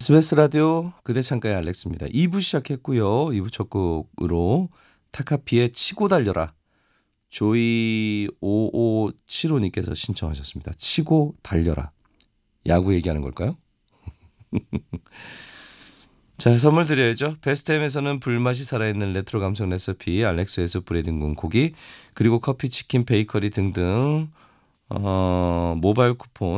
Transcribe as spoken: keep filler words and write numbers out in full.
에스비에스 라디오 그대 창가의 알렉스입니다. 이 부 시작했고요. 이 부 첫 곡으로 타카피의 치고 달려라. 조이 오오칠오님께서 신청하셨습니다. 치고 달려라. 야구 얘기하는 걸까요? 자, 선물 드려야죠. 베스트햄에서는 불맛이 살아있는 레트로 감성 레시피, 알렉스에서 브레딩군 고기, 그리고 커피, 치킨, 베이커리 등등 어, 모바일 쿠폰